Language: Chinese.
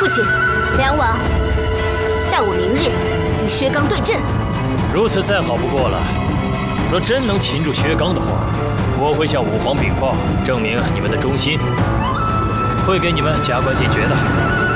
父亲，梁王，待我明日与薛刚对阵。 如此再好不过了。若真能擒住薛刚的话，我会向武皇禀报，证明你们的忠心，会给你们加官进爵的。